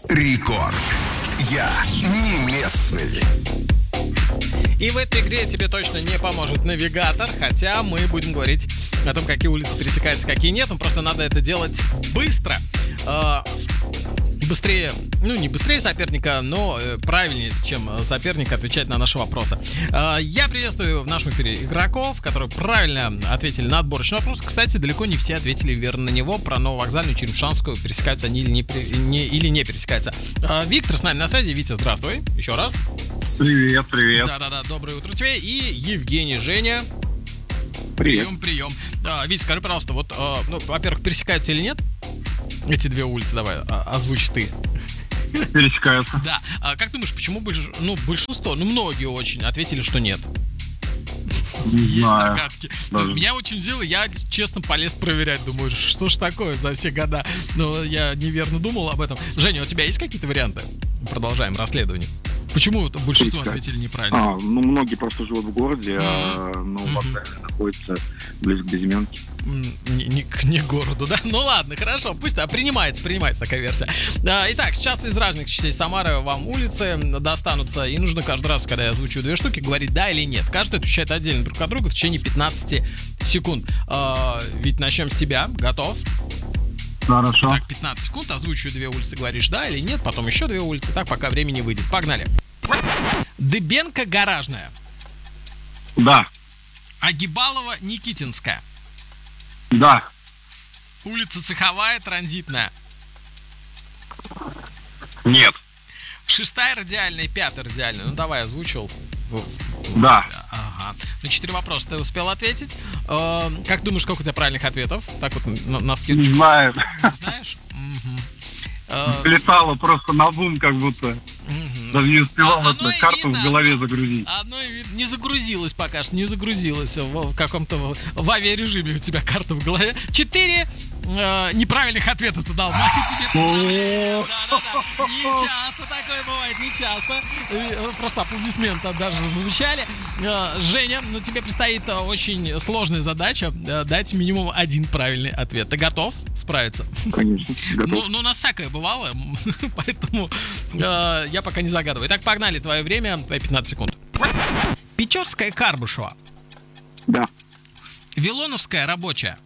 Рекорд. Я не местный. И в этой игре тебе точно не поможет навигатор, хотя мы будем говорить о том, какие улицы пересекаются, какие нет. Но просто надо это делать быстро. Быстрее, не быстрее соперника, но правильнее, чем соперник, отвечать на наши вопросы. Я приветствую в нашем эфире игроков, которые правильно ответили на отборочный вопрос. Кстати, далеко не все ответили верно на него. Про Нововокзальную, Черемшанскую, пересекаются они или не пересекаются. Виктор с нами на связи. Витя, здравствуй. Еще раз. Привет. Да-да-да, доброе утро тебе. И Евгений, Женя. Привет. Прием. Витя, скажи, пожалуйста, во-первых, пересекаются или нет эти две улицы? Давай, озвучь ты. Пересекаются. Да. Как думаешь, почему большинство, многие очень ответили, что нет? Есть догадки. Меня очень удивило, я честно полез проверять, думаю, что ж такое за все года. Но я неверно думал об этом. Женя, у тебя есть какие-то варианты? Продолжаем расследование. Почему большинство ответили неправильно? Многие просто живут в городе, а Нововокзальная находится ближе к Безыменке. Не к городу, да? Ну ладно, хорошо, пусть принимается такая версия. Итак, сейчас из разных частей Самары вам улицы достанутся, и нужно каждый раз, когда я озвучу две штуки, говорить да или нет. Каждый отвечает отдельно друг от друга в течение 15 секунд. Ведь начнем с тебя. Готов? Хорошо. Так, 15 секунд, озвучиваю две улицы, говоришь да или нет, потом еще две улицы, так пока времени выйдет. Погнали. Дыбенко, Гаражная. Да. Агибалова, Никитинская. Да. Улица Цеховая, Транзитная. Нет. 6-я радиальная, 5-я радиальная. Давай, озвучил. Да. Ага. 4 вопроса ты успел ответить. Как думаешь, сколько у тебя правильных ответов? Так вот на скидочку. Не знаю. Не знаешь? Летало просто на бум, как будто. Даже не успевал эту карту в голове загрузить. Одно не загрузилось пока что, не загрузилось в каком-то в авиарежиме у тебя карта в голове. 4 неправильных ответа ты дал. Не часто такое бывает, не часто. Просто аплодисменты даже зазвучали. Женя, тебе предстоит очень сложная задача дать минимум один правильный ответ. Ты готов справиться? Конечно, готов. У нас всякое бывало, поэтому я пока не загадываю. Итак, погнали, твое время, твои 15 секунд. Печорская, Карбышева. Да. Вилоновская, Рабочая.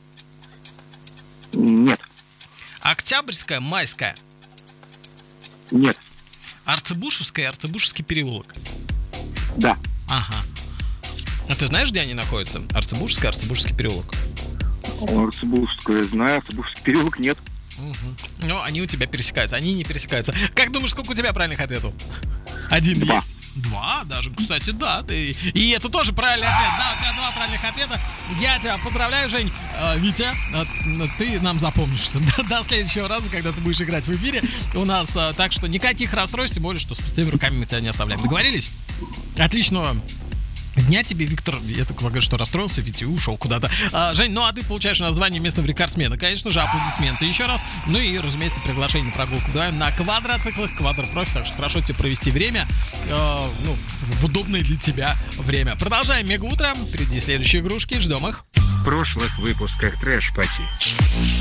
Нет. Октябрьская, Майская. Нет. Арцебушевская, Арцебушевский переулок. Да. Ага. А ты знаешь, где они находятся? Арцебушевская, Арцебушевский переулок. Арцебушевская знаю, Арцебушевский переулок нет. Угу. Но они у тебя пересекаются, они не пересекаются. Как думаешь, сколько у тебя правильных ответов? Один 2. есть. 2, даже, кстати, да. И это тоже правильный ответ. Да, у тебя 2 правильных ответа. Я тебя поздравляю, Жень. Витя, ты нам запомнишься до следующего раза, когда ты будешь играть в эфире у нас. Так что никаких расстройств, тем более, что с пустыми руками мы тебя не оставляем. Договорились? Отличного дня тебе, Виктор. Я так говорю, что расстроился, ведь и ушел куда-то. Жень, ты получаешь название места в рекордсмена. Конечно же, аплодисменты еще раз. Ну и, разумеется, приглашение на прогулку вдвоем на квадроциклах, квадропрофи. Так что хорошо тебе провести время. В удобное для тебя время. Продолжаем мега-утро. Впереди следующие игрушки. Ждем их. В прошлых выпусках Трэш Пати.